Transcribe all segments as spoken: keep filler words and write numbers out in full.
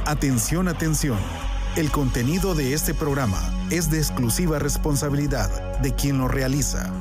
Atención, atención. El contenido de este programa es de exclusiva responsabilidad de quien lo realiza.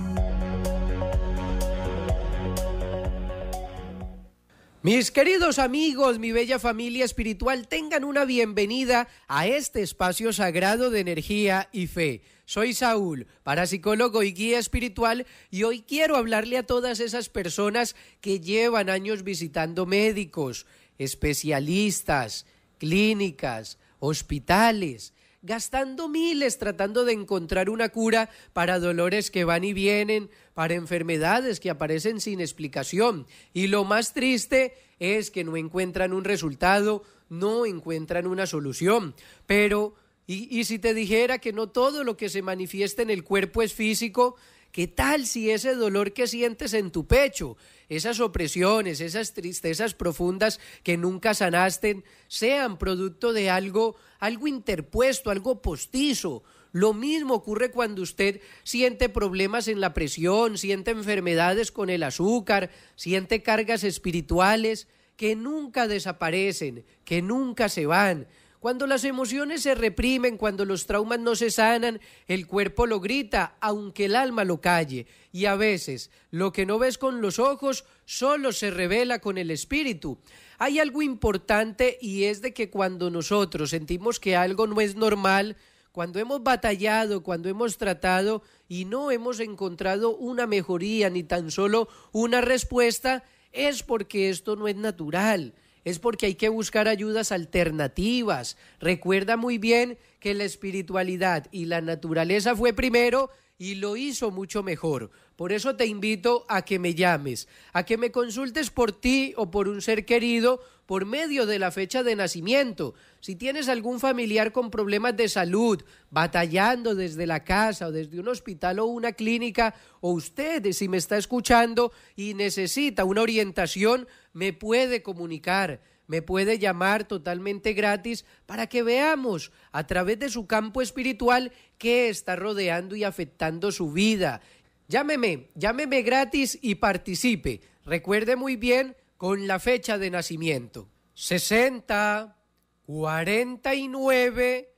Mis queridos amigos, mi bella familia espiritual, tengan una bienvenida a este espacio sagrado de energía y fe. Soy Saúl, parapsicólogo y guía espiritual, y hoy quiero hablarle a todas esas personas que llevan años visitando médicos, especialistas, clínicas, hospitales, gastando miles tratando de encontrar una cura para dolores que van y vienen, para enfermedades que aparecen sin explicación. Y lo más triste es que no encuentran un resultado, no encuentran una solución. Pero, y, y si te dijera que no todo lo que se manifiesta en el cuerpo es físico, ¿qué tal si ese dolor que sientes en tu pecho, esas opresiones, esas tristezas profundas que nunca sanaste, sean producto de algo, algo interpuesto, algo postizo? Lo mismo ocurre cuando usted siente problemas en la presión, siente enfermedades con el azúcar, siente cargas espirituales que nunca desaparecen, que nunca se van. Cuando las emociones se reprimen, cuando los traumas no se sanan, el cuerpo lo grita, aunque el alma lo calle. Y a veces, lo que no ves con los ojos, solo se revela con el espíritu. Hay algo importante, y es de que cuando nosotros sentimos que algo no es normal, cuando hemos batallado, cuando hemos tratado y no hemos encontrado una mejoría, ni tan solo una respuesta, es porque esto no es natural. Es porque hay que buscar ayudas alternativas. Recuerda muy bien que la espiritualidad y la naturaleza fue primero y lo hizo mucho mejor. Por eso te invito a que me llames, a que me consultes por ti o por un ser querido por medio de la fecha de nacimiento. Si tienes algún familiar con problemas de salud, batallando desde la casa o desde un hospital o una clínica, o usted, si me está escuchando y necesita una orientación, me puede comunicar, me puede llamar totalmente gratis para que veamos a través de su campo espiritual qué está rodeando y afectando su vida. Llámeme, llámeme gratis y participe. Recuerde muy bien con la fecha de nacimiento. sesenta, cuarenta y nueve,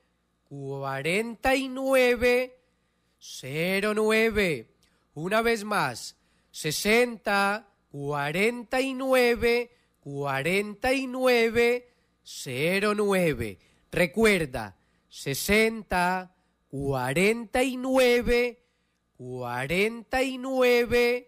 cuarenta y nueve, cero nueve. Una vez más, sesenta, cuarenta y nueve, cuarenta y nueve, cero nueve. Recuerda, sesenta, cuarenta y nueve, cuarenta y nueve,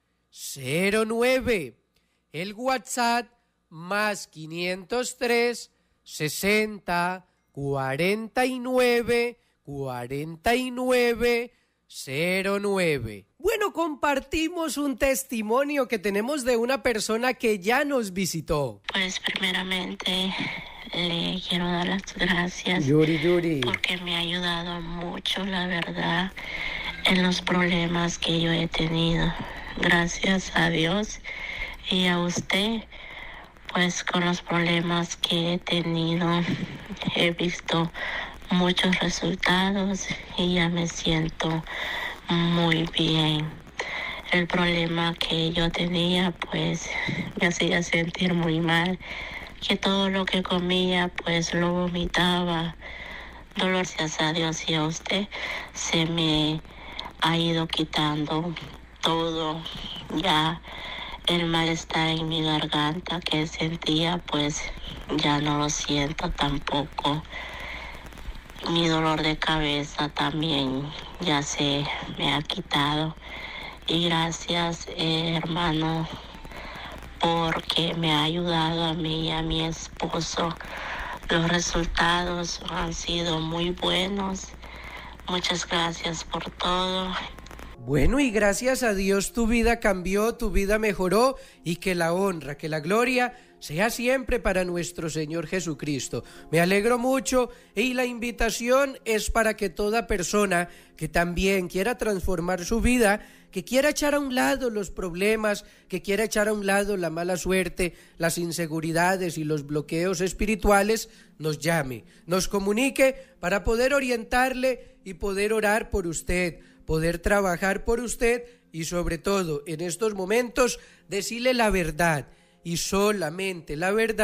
cero nueve. El WhatsApp más quinientos tres, sesenta, cuarenta y nueve, cuarenta y nueve, cero nueve. Bueno, compartimos un testimonio que tenemos de una persona que ya nos visitó. Pues primeramente le quiero dar las gracias Yuri, Yuri. porque me ha ayudado mucho, la verdad, en los problemas que yo he tenido. Gracias a Dios y a usted, pues con los problemas que he tenido he visto muchos resultados y ya me siento muy bien. El problema que yo tenía pues me hacía sentir muy mal, que todo lo que comía pues lo vomitaba. Gracias a Dios y a usted se me ha ido quitando todo. Ya el malestar en mi garganta que sentía pues ya no lo siento tampoco. Mi dolor de cabeza también ya se me ha quitado. Y gracias, eh, hermano, porque me ha ayudado a mí y a mi esposo. Los resultados han sido muy buenos. Muchas gracias por todo. Bueno, y gracias a Dios tu vida cambió, tu vida mejoró, y que la honra, que la gloria sea siempre para nuestro Señor Jesucristo. Me alegro mucho, y la invitación es para que toda persona que también quiera transformar su vida, que quiera echar a un lado los problemas, que quiera echar a un lado la mala suerte, las inseguridades y los bloqueos espirituales, nos llame, nos comunique para poder orientarle y poder orar por usted, poder trabajar por usted y sobre todo en estos momentos decirle la verdad y solamente la verdad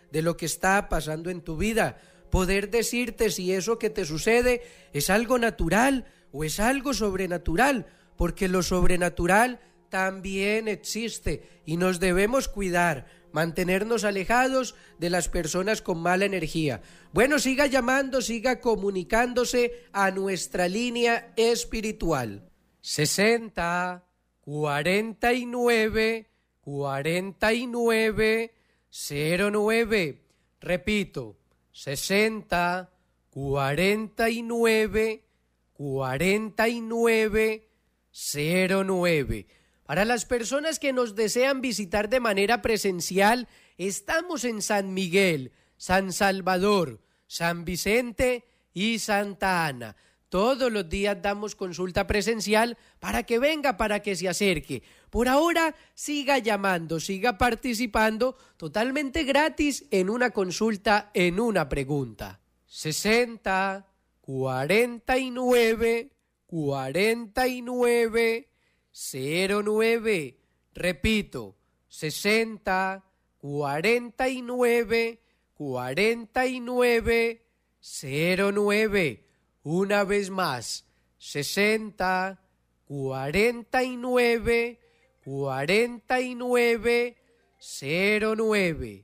de lo que está pasando en tu vida, poder decirte si eso que te sucede es algo natural o es algo sobrenatural, porque lo sobrenatural también existe y nos debemos cuidar, mantenernos alejados de las personas con mala energía. Bueno, siga llamando, siga comunicándose a nuestra línea espiritual. sesenta, cuarenta y nueve, cuarenta y nueve, cero nueve. Repito, sesenta, cuarenta y nueve, cuarenta y nueve, cero nueve. Para las personas que nos desean visitar de manera presencial, estamos en San Miguel, San Salvador, San Vicente y Santa Ana. Todos los días damos consulta presencial para que venga, para que se acerque. Por ahora, siga llamando, siga participando totalmente gratis en una consulta, en una pregunta. sesenta, cuarenta y nueve, cuarenta y nueve, cero nueve. Repito, sesenta, cuarenta y nueve, cuarenta y nueve, cero nueve. Una vez más, sesenta, cuarenta y nueve, cuarenta y nueve, cero nueve.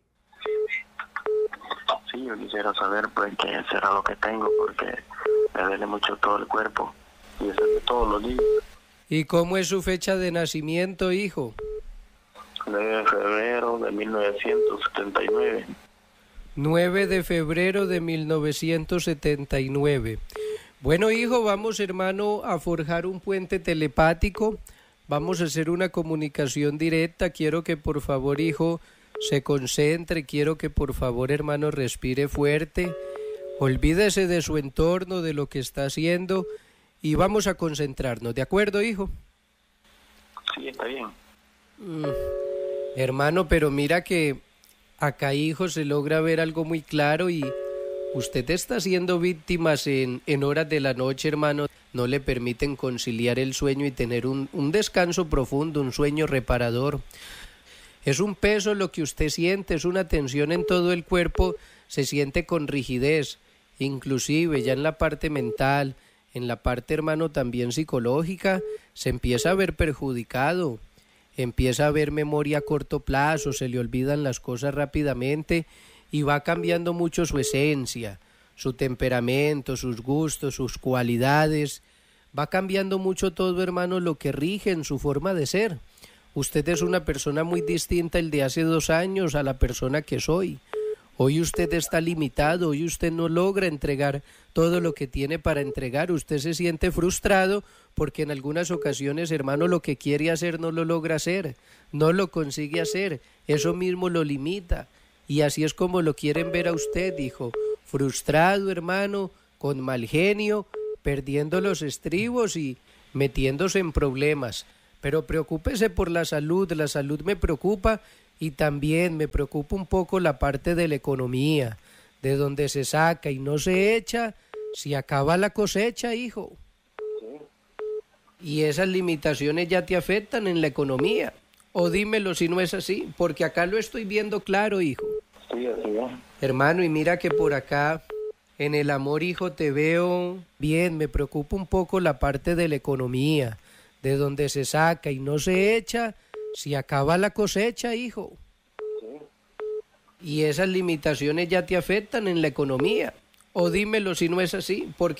Sí, yo quisiera saber pues qué será lo que tengo, porque me duele mucho todo el cuerpo y eso es todos los días. ¿Y cómo es su fecha de nacimiento, hijo? nueve de febrero de mil novecientos setenta y nueve. nueve de febrero de mil novecientos setenta y nueve. Bueno, hijo, vamos, hermano, a forjar un puente telepático. Vamos a hacer una comunicación directa. Quiero que por favor, hijo, se concentre. Quiero que por favor, hermano, respire fuerte. Olvídese de su entorno, de lo que está haciendo y vamos a concentrarnos. ¿De acuerdo, hijo? Sí, está bien. Mm, hermano, pero mira que acá, hijo, se logra ver algo muy claro y usted está siendo víctimas en, en horas de la noche, hermano. No le permiten conciliar el sueño y tener un, un descanso profundo, un sueño reparador. Es un peso lo que usted siente, es una tensión en todo el cuerpo, se siente con rigidez, inclusive ya en la parte mental, en la parte, hermano, también psicológica, se empieza a ver perjudicado, empieza a ver memoria a corto plazo, se le olvidan las cosas rápidamente y va cambiando mucho su esencia, su temperamento, sus gustos, sus cualidades, va cambiando mucho todo, hermano, lo que rige en su forma de ser. Usted es una persona muy distinta el de hace dos años a la persona que soy. Hoy usted está limitado, hoy usted no logra entregar todo lo que tiene para entregar, usted se siente frustrado porque en algunas ocasiones, hermano, lo que quiere hacer no lo logra hacer, no lo consigue hacer, eso mismo lo limita. Y así es como lo quieren ver a usted, hijo, frustrado, hermano, con mal genio, perdiendo los estribos y metiéndose en problemas. Pero preocúpese por la salud, la salud me preocupa y también me preocupa un poco la parte de la economía, de donde se saca y no se echa, si acaba la cosecha, hijo. Y esas limitaciones ya te afectan en la economía. O dímelo si no es así, porque acá lo estoy viendo claro, hijo. Sí, así es. Hermano, y mira que por acá, en el amor, hijo, te veo bien, me preocupa un poco la parte de la economía, de donde se saca y no se echa, si acaba la cosecha, hijo. Y esas limitaciones ya te afectan en la economía. O dímelo si no es así, porque